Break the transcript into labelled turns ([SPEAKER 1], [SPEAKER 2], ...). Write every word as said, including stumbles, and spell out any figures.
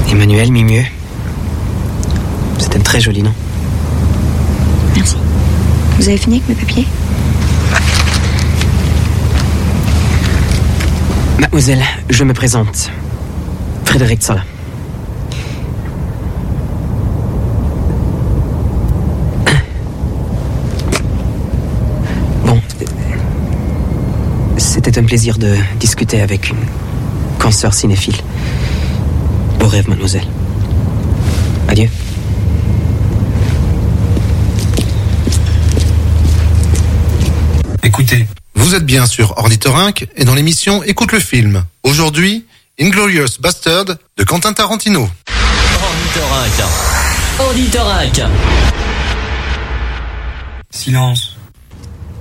[SPEAKER 1] Emmanuel Mimieux. C'est un très joli nom.
[SPEAKER 2] Merci. Vous avez fini avec mes papiers?
[SPEAKER 1] Mademoiselle, je me présente. Frédéric Zoller. Bon. C'était un plaisir de discuter avec une consoeur cinéphile. Beau rêve, mademoiselle. Adieu.
[SPEAKER 3] Écoutez, vous êtes bien sur Ornithorynque et dans l'émission Écoute le film. Aujourd'hui, Inglourious Bastard de Quentin Tarantino.
[SPEAKER 4] Ornithorynque. Ornithorynque.
[SPEAKER 5] Silence.